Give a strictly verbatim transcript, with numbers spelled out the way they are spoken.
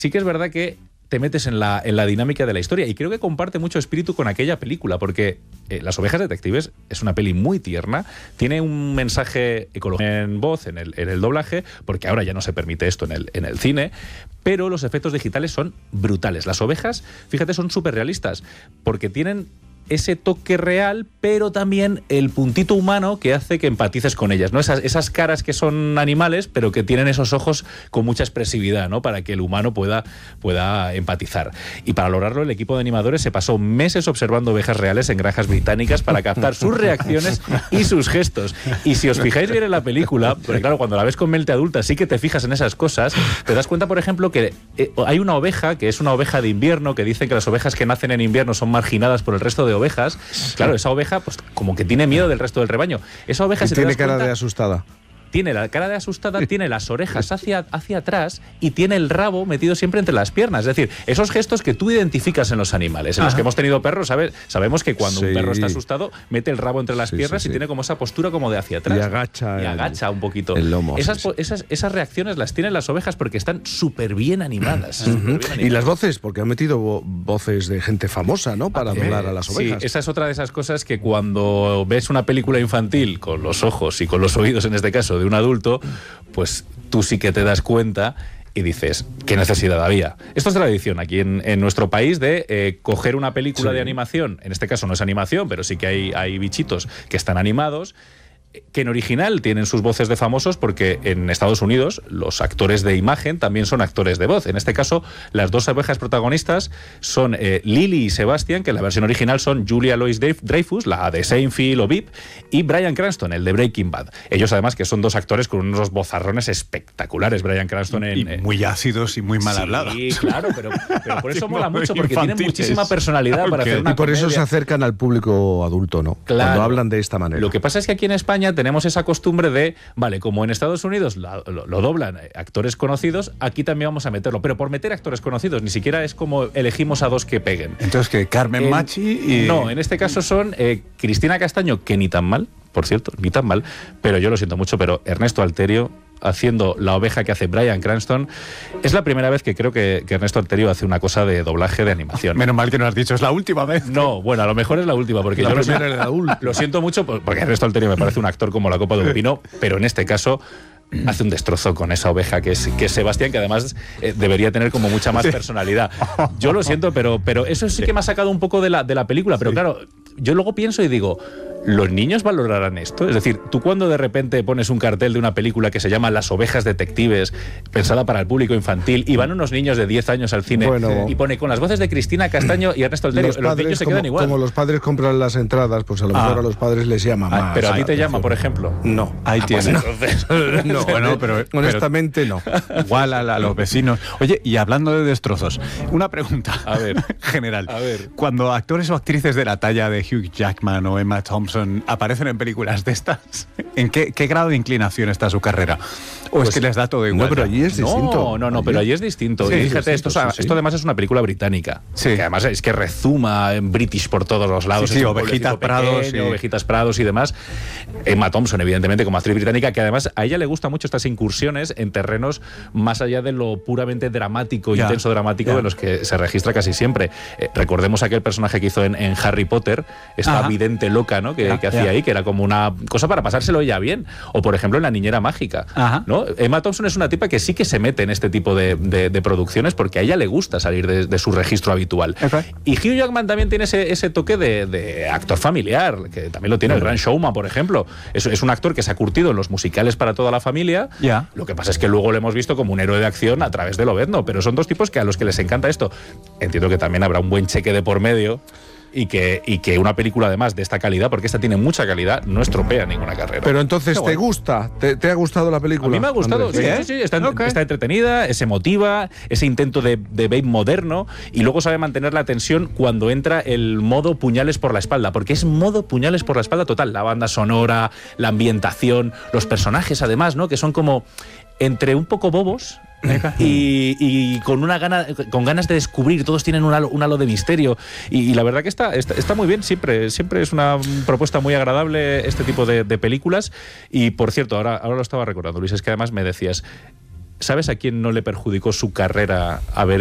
sí que es verdad que te metes en la, en la dinámica de la historia y creo que comparte mucho espíritu con aquella película, porque eh, Las ovejas detectives es una peli muy tierna, tiene un mensaje ecológico en voz, en el, en el doblaje, porque ahora ya no se permite esto en el, en el cine, pero los efectos digitales son brutales. Las ovejas, fíjate, son súper realistas, porque tienen ese toque real, pero también el puntito humano que hace que empatices con ellas, ¿no? Esas, esas caras que son animales, pero que tienen esos ojos con mucha expresividad, ¿no? Para que el humano pueda, pueda empatizar. Y para lograrlo, el equipo de animadores se pasó meses observando ovejas reales en granjas británicas para captar sus reacciones y sus gestos. Y si os fijáis bien en la película, porque claro, cuando la ves con mente adulta sí que te fijas en esas cosas, te das cuenta, por ejemplo, que eh, hay una oveja que es una oveja de invierno, que dicen que las ovejas que nacen en invierno son marginadas por el resto de ovejas. Claro, esa oveja pues como que tiene miedo del resto del rebaño. Esa oveja, y si tiene te das cara cuenta, de asustada. Tiene la cara de asustada, tiene las orejas hacia, hacia atrás y tiene el rabo metido siempre entre las piernas. Es decir, esos gestos que tú identificas en los animales. En Ajá. los que hemos tenido perros, ¿sabes? Sabemos que cuando sí. un perro está asustado, mete el rabo entre las sí, piernas sí, sí. y tiene como esa postura como de hacia atrás. Y agacha. Y agacha el, un poquito. El lomo. Esas, sí, sí. Esas, esas reacciones las tienen las ovejas porque están súper bien animadas. Uh-huh. bien animadas. Y las voces, porque han metido vo- voces de gente famosa, ¿no? Para doblar a las ovejas. Sí, esa es otra de esas cosas que cuando ves una película infantil con los ojos y con los oídos, en este caso, de un adulto, pues tú sí que te das cuenta y dices, ¿qué necesidad había? Esto es de la edición aquí en, en nuestro país de eh, coger una película sí. de animación, en este caso no es animación, pero sí que hay, hay bichitos que están animados, que en original tienen sus voces de famosos porque en Estados Unidos los actores de imagen también son actores de voz. En este caso, las dos ovejas protagonistas son eh, Lily y Sebastian, que en la versión original son Julia Louis-Dreyfus, la de Seinfeld o V I P, y Bryan Cranston, el de Breaking Bad. Ellos además que son dos actores con unos vozarrones espectaculares. Bryan Cranston en... Y muy ácidos y muy mal sí, hablados. Sí, claro, pero, pero por eso mola mucho, porque tienen muchísima personalidad para hacer una Y por comedia. eso se acercan al público adulto, ¿no? Claro. Cuando hablan de esta manera. Lo que pasa es que aquí en España tenemos esa costumbre de, vale, como en Estados Unidos la, lo, lo doblan actores conocidos, aquí también vamos a meterlo, pero por meter actores conocidos, ni siquiera es como elegimos a dos que peguen. Entonces, ¿que Carmen en, Machi? Y... No, en este caso son eh, Cristina Castaño, que ni tan mal, por cierto, ni tan mal, pero yo lo siento mucho, pero Ernesto Alterio haciendo la oveja que hace Bryan Cranston. Es la primera vez que creo que, que Ernesto Alterio hace una cosa de doblaje de animación. Menos mal que no has dicho, es la última vez. No, bueno, a lo mejor es la última, porque la yo lo primera siento, es la última. Lo siento mucho, porque Ernesto Alterio me parece un actor como la copa de un pino, pero en este caso hace un destrozo con esa oveja que es, que es Sebastián, que además eh, debería tener como mucha más personalidad. Yo lo siento, pero, pero eso sí que me ha sacado un poco de la, de la película, pero sí. claro, yo luego pienso y digo, ¿los niños valorarán esto? Es decir, tú cuando de repente pones un cartel de una película que se llama Las ovejas detectives, pensada para el público infantil, y van unos niños de diez años al cine bueno, y pone con las voces de Cristina Castaño y Ernesto Alterio, los, los niños se como, quedan igual. Como los padres compran las entradas, pues a lo mejor ah. a los padres les llama más. Ah, pero a ti te llama, por ejemplo. No. Ahí ah, tienes. Pues entonces... no, bueno, pero, honestamente pero, no. Igual a, a los vecinos. Oye, y hablando de destrozos, una pregunta. A ver. General. A ver. Cuando actores o actrices de la talla de Hugh Jackman o Emma Thompson aparecen en películas de estas, ¿en qué, qué grado de inclinación está su carrera? ¿O pues, es que les da todo igual? No, pero allí es distinto. No, no, no, allí... pero allí es distinto. Sí, y fíjate, distinto, esto, sí, sí. esto además es una película británica. Sí. Que además es que rezuma en British por todos los lados. Sí, sí, es Ovejitas Prados. Pequeño, Sí. Ovejitas Prados y demás. Emma Thompson, evidentemente, como actriz británica, que además a ella le gustan mucho estas incursiones en terrenos más allá de lo puramente dramático, ya, intenso dramático ya. de los que se registra casi siempre. Eh, recordemos aquel personaje que hizo en, en Harry Potter, esta Ajá. vidente loca, ¿no? Que, ya, que hacía ya. ahí, que era como una cosa para pasárselo ya bien. O por ejemplo en La niñera mágica, Ajá. ¿no? Emma Thompson es una tipa que sí que se mete en este tipo de, de, de producciones porque a ella le gusta salir de, de su registro habitual. Okay. Y Hugh Jackman también tiene ese, ese toque de, de actor familiar, que también lo tiene el Gran Showman, por ejemplo. Es, es un actor que se ha curtido en los musicales para toda la familia. Yeah. Lo que pasa es que luego lo hemos visto como un héroe de acción a través de Lobezno, pero son dos tipos que a los que les encanta esto. Entiendo que también habrá un buen cheque de por medio. Y que, y que una película además de esta calidad, porque esta tiene mucha calidad, no estropea ninguna carrera. Pero entonces, Qué ¿te guay. gusta? ¿Te, ¿Te ha gustado la película? A mí me ha gustado, Andrés? sí, ¿Sí? sí, sí, está, Okay. está entretenida, es emotiva, ese intento de, de Babe moderno, y luego sabe mantener la tensión cuando entra el modo puñales por la espalda, porque es modo puñales por la espalda total. La banda sonora, la ambientación, los personajes además, ¿no? Que son como entre un poco bobos y, y con una gana, con ganas de descubrir, todos tienen un halo, un halo de misterio, y, y la verdad que está, está, está muy bien, siempre, siempre es una propuesta muy agradable este tipo de, de películas. Y por cierto, ahora, ahora lo estaba recordando, Luis, es que además me decías, ¿sabes a quién no le perjudicó su carrera haber